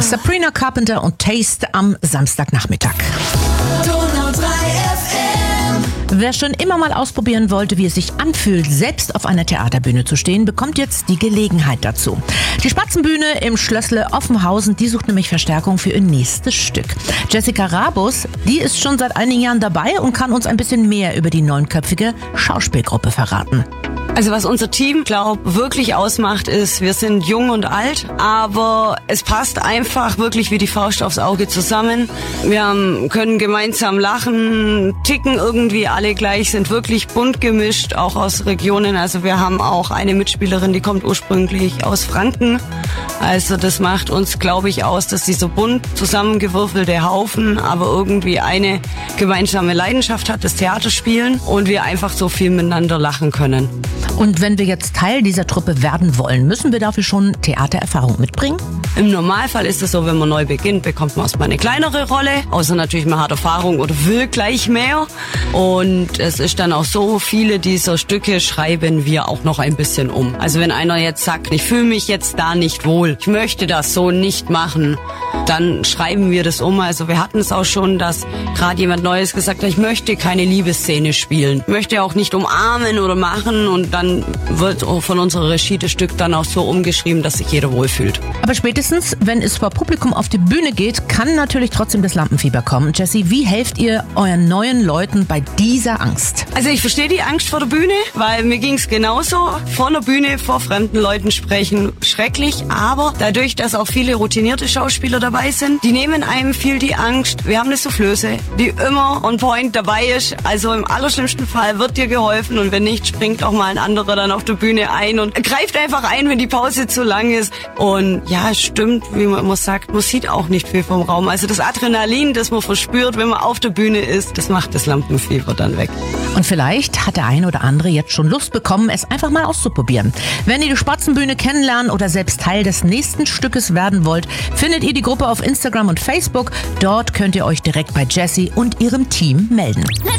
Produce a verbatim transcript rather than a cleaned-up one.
Sabrina Carpenter und Taste am Samstagnachmittag. Donau drei F M. Wer schon immer mal ausprobieren wollte, wie es sich anfühlt, selbst auf einer Theaterbühne zu stehen, bekommt jetzt die Gelegenheit dazu. Die Spatzenbühne im Schlössle Offenhausen, die sucht nämlich Verstärkung für ihr nächstes Stück. Jessica Rabus, die ist schon seit einigen Jahren dabei und kann uns ein bisschen mehr über die neunköpfige Schauspielgruppe verraten. Also was unser Team, glaube wirklich ausmacht, ist, wir sind jung und alt, aber es passt einfach wirklich wie die Faust aufs Auge zusammen. Wir haben, können gemeinsam lachen, ticken irgendwie alle gleich, sind wirklich bunt gemischt, auch aus Regionen. Also wir haben auch eine Mitspielerin, die kommt ursprünglich aus Franken. Also das macht uns, glaube ich, aus, dass dieser bunt zusammengewürfelte Haufen aber irgendwie eine gemeinsame Leidenschaft hat, das Theaterspielen, und wir einfach so viel miteinander lachen können. Und wenn wir jetzt Teil dieser Truppe werden wollen, müssen wir dafür schon Theatererfahrung mitbringen? Im Normalfall ist es so, wenn man neu beginnt, bekommt man erstmal eine kleinere Rolle, außer natürlich man hat Erfahrung oder will gleich mehr. Und es ist dann auch so, viele dieser Stücke schreiben wir auch noch ein bisschen um. Also wenn einer jetzt sagt, ich fühle mich jetzt da nicht wohl, ich möchte das so nicht machen, dann schreiben wir das um. Also wir hatten es auch schon, dass gerade jemand Neues gesagt hat, ich möchte keine Liebesszene spielen, ich möchte auch nicht umarmen oder machen, und dann wird von unserer Regie das Stück dann auch so umgeschrieben, dass sich jeder wohlfühlt. Aber spätestens, wenn es vor Publikum auf die Bühne geht, kann natürlich trotzdem das Lampenfieber kommen. Jessie, wie helft ihr euren neuen Leuten bei dieser Angst? Also ich verstehe die Angst vor der Bühne, weil mir ging es genauso. Vor der Bühne, vor fremden Leuten sprechen, schrecklich. Aber dadurch, dass auch viele routinierte Schauspieler dabei sind, die nehmen einem viel die Angst. Wir haben eine Soufflöse, die immer on point dabei ist. Also im allerschlimmsten Fall wird dir geholfen, und wenn nicht, springt auch mal ein anderer dann auf der Bühne ein und greift einfach ein, wenn die Pause zu lang ist. Und ja, es stimmt, wie man immer sagt, man sieht auch nicht viel vom Raum. Also das Adrenalin, das man verspürt, wenn man auf der Bühne ist, das macht das Lampenfieber dann weg. Und vielleicht hat der eine oder andere jetzt schon Lust bekommen, es einfach mal auszuprobieren. Wenn ihr die Spatzenbühne kennenlernen oder selbst Teil des nächsten Stückes werden wollt, findet ihr die Gruppe auf Instagram und Facebook. Dort könnt ihr euch direkt bei Jessie und ihrem Team melden. Let's